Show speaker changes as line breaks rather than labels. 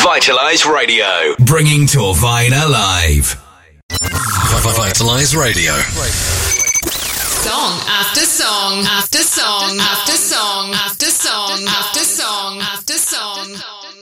Vitalize Radio.
Bringing Torvine alive.
Vitalize Radio.
Song after song after song after